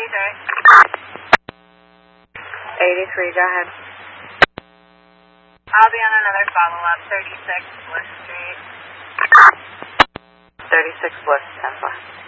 83, go ahead. I'll be on another follow-up, 36 Bliss Street. 36 Bliss, 10-4.